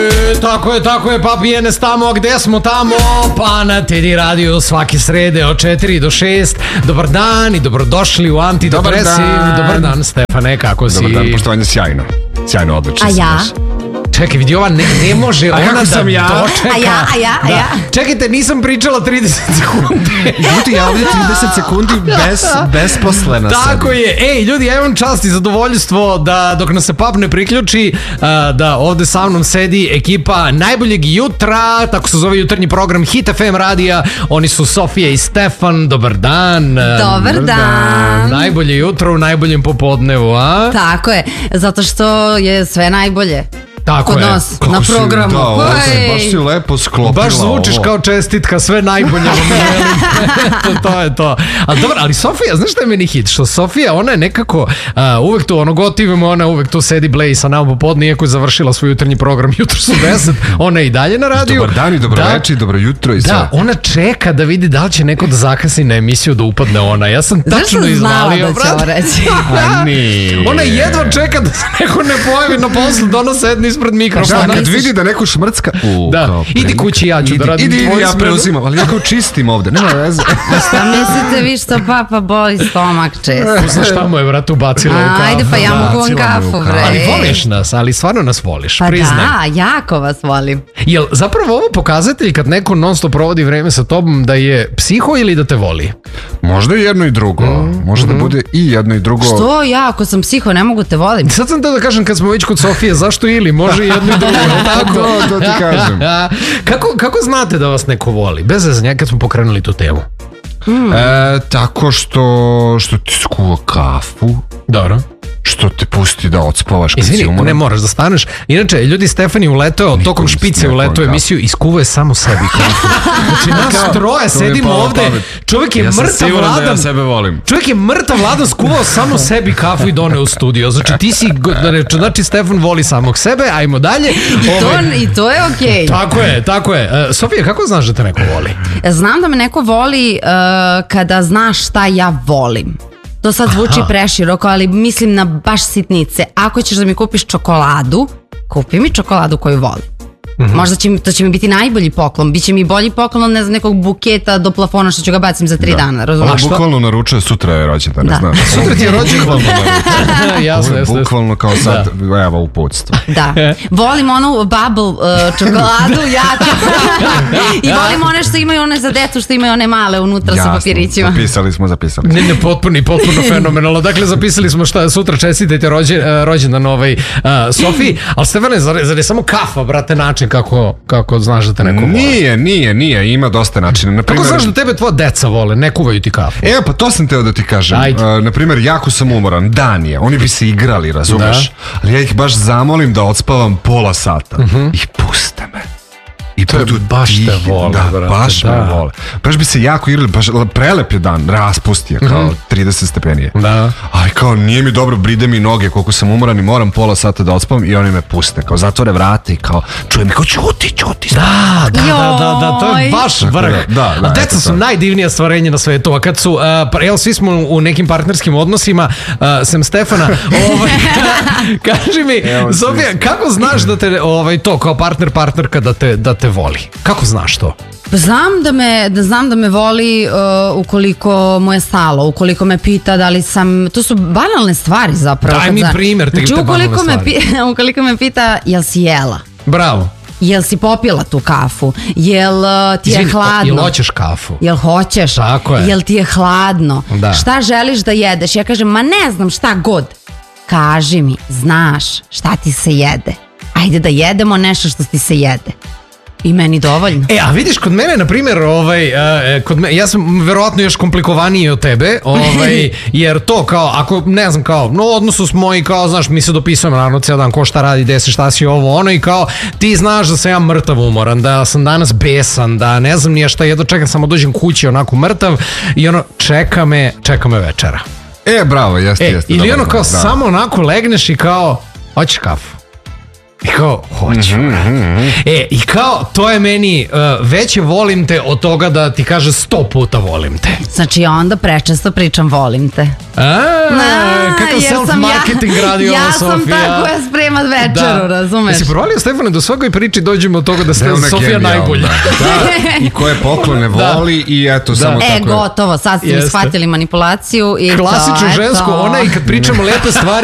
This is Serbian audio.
Tako je, papi Enes tamo, gde smo tamo? Pa na Teddy Radio svake srede od 4 do 6. Dobar dan i dobrodošli u Antidepresiv. Dobar dan, Stefane, kako si? Dobar dan, poštovanje, sjajno, odlično. A ja? Čekaj, vidi, ova ne može ona da dočeka. A ja? Čekajte, nisam pričala 30 sekundi. Ljudi, ja ovdje 30 sekundi besposlena sebi. Tako je. Ej, ljudi, ja imam čast i zadovoljstvo da dok nas se pap ne priključi, da ovde sa mnom sedi ekipa najboljeg jutra, tako se zove jutarnji program Hit FM radija. Oni su Sofija i Stefan. Dobar dan. Dobar dan. Najbolje jutro u najboljem popodnevu, a? Tako je, zato što je sve najbolje. Tako kod je. nas, na programu. Baš si lepo sklopila. Baš zvučiš kao čestitka, sve najbolje vam želim. To je to. Ali Sofija, znaš šta je meni hit? Što Sofija, ona je nekako uvek tu, gotivimo, ona uvek tu sedi Blej sa nama popodne, iako je završila svoj jutarnji program, jutro su 10, ona je i dalje na radiju. Dobar dan i dobro večer i dobro jutro i sve. Da, ona čeka da vidi da li će neko da zakasni na emisiju da upadne ona. Ja sam tačno izvalio. Znaš sam znala da će ovo reći. Ona jedva čeka da se neko ne pojavi na poslu, da ona sedne ispred mikrofona. Da, kad vidi da neko šmrcka, idi kući, ja ću da radim. Idi, ja preuzimam, ali ja kao čistim ovde, nema veze. Šta mislite vi što papa boli stomak često? Znaš šta mu je, vrat, ubacila u kafu. Ajde, pa ja mogu vam kafu, bre. Ali voliš nas, ali stvarno nas voliš, pa priznaj. Da, jako vas volim. Jel zapravo ovo pokazatelj kad neko non stop provodi vreme sa tobom da je psiho ili da te voli? Možda i jedno i drugo. Može da bude i jedno i drugo. Što ja, ako sam psiho, ne mogu te volim? Sad sam te da kažem kad smo već kod Sofije, zašto ili? Može i jedno i drugo. Tako, to ti kažem. Kako znate da vas neko voli? Bez zezanja, kad smo pokrenuli tu temu. Tako što ti skuva kafu. Dobro. Što te pusti da odspavaš kad si umoran. Izvini, ne moraš da staneš. Inače, ljudi, Stefani uletao, tokom špice uletao emisiju i skuvuje samo sebi kafu. Znači, nas troje sedimo ovde, čovjek je mrtav vladan. Ja sebe volim. Čovjek je mrtav vladan, skuvao samo sebi kafu i doneo u studio. Znači, Stefan voli samog sebe, ajmo dalje. I to je okej. Tako je. Sofija, kako znaš da te neko voli? Znam da me neko voli kada znaš šta ja volim. To sad zvuči preširoko, ali mislim na baš sitnice. Ako ćeš da mi kupiš čokoladu, kupi mi čokoladu koju volim. Možda to će mi biti najbolji poklon. Biće mi bolji poklon od nekog buketa do plafona što ću ga bacim za 3 dana. Razumiješ? Bukvalno naručuje, sutra je rođendan, ne znaš. Sutra ti je rođendan. Jasno. Bukvalno kao sad, evo uputstvo. Da. Volim onu bubble čokoladu, jako. I volim one što imaju one za decu, što imaju one male unutra sa papirićima. Zapisali. Ne, potpuno fenomenalno. Dakle, zapisali smo šta sutra čestitajte rođendan Sofiji. Ali Stefane, zar je samo kafa, brate, način kako znaš da te neko vole? Nije, ima dosta načina. Kako znaš da tebe tvoja deca vole, ne kuvaju ti kafu? Pa to sam teo da ti kažem. Naprimjer, jako sam umoran, dan je, oni bi se igrali, razumeš? Ali ja ih baš zamolim da odspavam pola sata. I puste me. I to je baš te vole, brate. Baš me vole. Baš bi se jako igrali, baš prelep je dan, raspust je kao 30 stepenije. Ali kao nije mi dobro, bride mi noge koliko sam umoran i moram pola sata da odspavam i oni me puste, kao zatvore vrate i kao čujem mi kao ćuti. Da, to je baš vrh. A deca su najdivnija stvarenja na svetu, a kad su, svi smo u nekim partnerskim odnosima, sem Stefana, kaži mi, Sofija, kako znaš da te to kao partnerka da te voli? Kako znaš to? Znam da me voli ukoliko mu je stalo, ukoliko me pita da li sam, to su banalne stvari zapravo. Daj mi primjer te banalne stvari. Ukoliko me pita jel si jela? Bravo. Jel si popila tu kafu? Jel ti je hladno? Jel hoćeš kafu? Jel hoćeš? Tako je. Jel ti je hladno? Da. Šta želiš da jedeš? Ja kažem, ma ne znam, šta god. Kaži mi, znaš šta ti se jede? Ajde da jedemo nešto što ti se jede. I meni dovoljno. A vidiš, kod mene, na primjer, ja sam verovatno još komplikovaniji od tebe, jer to kao, ako, ne znam, kao, no odnosu smo i kao, znaš, mi se dopisujemo naravno cijel dan ko šta radi, desi, šta si i kao, ti znaš da sam ja mrtav umoran, da sam danas besan, da ne znam nije šta, jedno čekam, samo dođem kući onako mrtav i čeka me večera. Bravo, jeste. Ili kao, samo onako legneš i kao, hoćeš kafu? I kao, hoću. I kao, to je meni veće volim te od toga da ti kaže 100 puta volim te. Znači onda prečesto pričam volim te. Kakav self-marketing radi ova Sofija. Ja sam ta koja sprema večeru, razumeš? Jesi provalio, Stefane, do svakoj priči dođemo od toga da ste Sofija najbolja. I koje poklone voli i eto, samo tako. Gotovo, sad ste mi shvatili manipulaciju. Klasično žensko, ona i kad pričamo lepe stvari